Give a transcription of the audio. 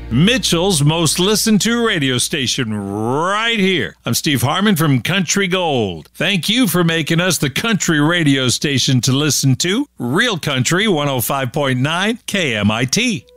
Mitchell's most listened to radio station right here. I'm Steve Harmon from Country Gold. Thank you for making us the country radio station to listen to. Real Country 105.9 KMIT.